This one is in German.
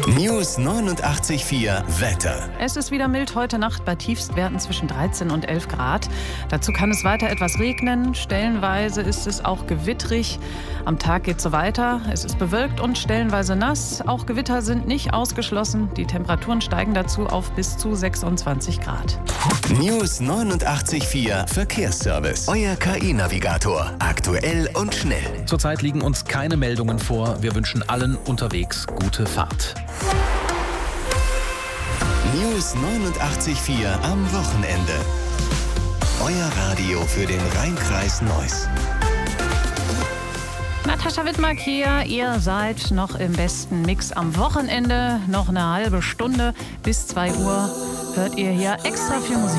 News 89,4 Wetter. Es ist wieder mild heute Nacht bei Tiefstwerten zwischen 13 und 11 Grad. Dazu kann es weiter etwas regnen. Stellenweise ist es auch gewittrig. Am Tag geht es so weiter. Es ist bewölkt und stellenweise nass. Auch Gewitter sind nicht ausgeschlossen. Die Temperaturen steigen dazu auf bis zu 26 Grad. News 89,4 Verkehrsservice. Euer KI-Navigator. Aktuell und schnell. Zurzeit liegen uns keine Meldungen vor. Wir wünschen allen unterwegs gute Fahrt. News 89,4 am Wochenende. Euer Radio für den Rhein-Kreis Neuss. Natascha Wittmark hier. Ihr seid noch im besten Mix am Wochenende. Noch eine halbe Stunde bis 2 Uhr hört ihr hier extra viel Musik.